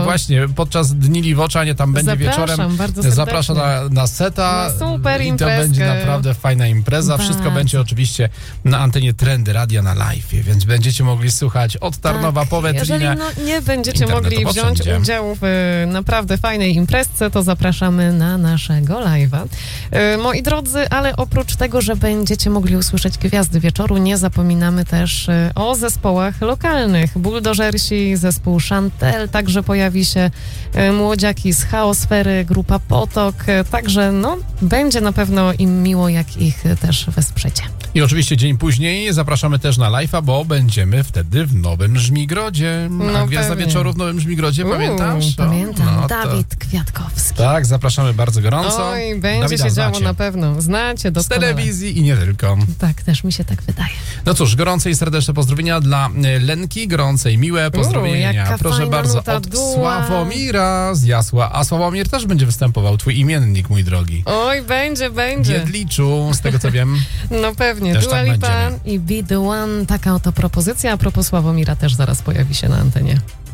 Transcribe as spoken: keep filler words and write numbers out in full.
właśnie, podczas Dni Liwocza, nie tam będzie Zapraszam, wieczorem. bardzo serdecznie. Zapraszam na, na seta. Na super I to imprezkę. będzie naprawdę fajna impreza. Bardzo. Wszystko będzie oczywiście na antenie Trendy Radia na live, więc będziecie mogli słuchać od Tarnowa tak, po jeżeli Wetrinę. no, nie będziecie mogli internetowo wziąć wszędzie. udziału w y, naprawdę fajnej imprezce, to zapraszamy na naszego live'a. Y, moi drodzy, ale oprócz tego, że będziecie mogli usłyszeć gwiazdy wieczoru, nie zapominamy też y, o zespołach lokalnych. Buldożersi, zespół Chantel, także pojawi się y, młodziaki z Chaosfery, grupa Potok, y, także no, będzie na pewno im miło, jak ich y, też wesprzecie. I oczywiście dzień później zapraszamy też na live'a, bo będziemy wtedy w Nowym Żmigrodzie. A No Gwiazda pewnie. Wieczoru w Nowym Żmigrodzie, Uuu, pamiętasz? No, Pamiętam, no to- Dawid Kwiatkowski. Tak, zapraszamy bardzo gorąco. Oj, będzie Dawida się działo znacie. na pewno. Znacie Z doskonale. telewizji i nie tylko. Tak, też mi się tak wydaje. No cóż, gorące i serdeczne pozdrowienia dla e, Lenki, gorące i miłe pozdrowienia. jaka Proszę fajna bardzo, nuta od duła. Sławomira z Jasła. A Sławomir też będzie występował, twój imiennik, mój drogi. Oj, będzie, W będzie. Jedliczu, z tego co wiem. No pewnie. Też Dua tam Lipa będziemy. i Be The One. Taka oto propozycja. A propos Sławomira też zaraz pojawi się na antenie.